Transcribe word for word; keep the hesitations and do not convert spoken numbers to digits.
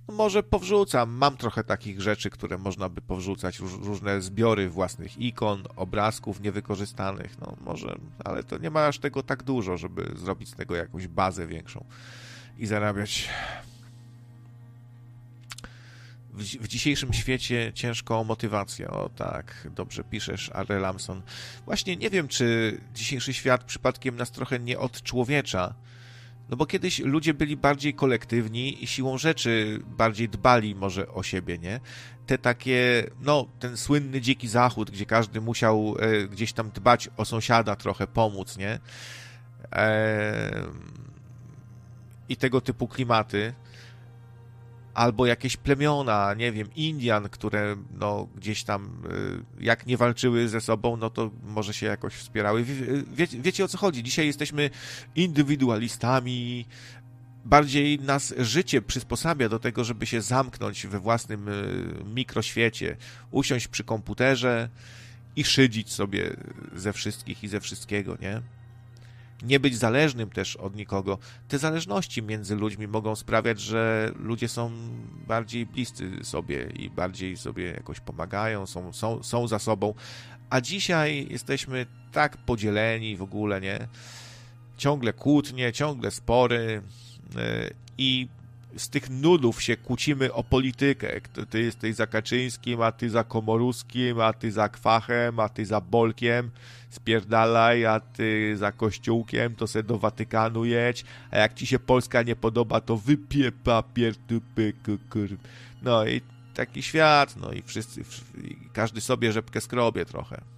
No może powrzucam, mam trochę takich rzeczy, które można by powrzucać, róż, różne zbiory własnych ikon, obrazków niewykorzystanych, no może, ale to nie ma aż tego tak dużo, żeby zrobić z tego jakąś bazę większą i zarabiać. W, w dzisiejszym świecie ciężko o motywację. O tak, dobrze piszesz, Ale Lamson. Właśnie nie wiem, czy dzisiejszy świat przypadkiem nas trochę nie odczłowiecza. No bo kiedyś ludzie byli bardziej kolektywni i siłą rzeczy bardziej dbali może o siebie, nie? Te takie, no, ten słynny dziki zachód, gdzie każdy musiał e, gdzieś tam dbać o sąsiada trochę, pomóc, nie? E, I tego typu klimaty. Albo jakieś plemiona, nie wiem, Indian, które no gdzieś tam jak nie walczyły ze sobą, no to może się jakoś wspierały. Wie, wiecie o co chodzi? Dzisiaj jesteśmy indywidualistami, bardziej nas życie przysposabia do tego, żeby się zamknąć we własnym mikroświecie, usiąść przy komputerze i szydzić sobie ze wszystkich i ze wszystkiego, nie? Nie być zależnym też od nikogo. Te zależności między ludźmi mogą sprawiać, że ludzie są bardziej bliscy sobie i bardziej sobie jakoś pomagają, są, są, są za sobą. A dzisiaj jesteśmy tak podzieleni w ogóle, nie? Ciągle kłótnie, ciągle spory yy, i z tych nudów się kłócimy o politykę. Ty jesteś za Kaczyńskim, a ty za Komorowskim, a ty za Kwachem, a ty za Bolkiem. Spierdalaj, a ty za Kościółkiem, to se do Watykanu jedź, a jak ci się Polska nie podoba, to wypie papier, tupy, kukur. No i taki świat, no i wszyscy, i każdy sobie rzepkę skrobie trochę.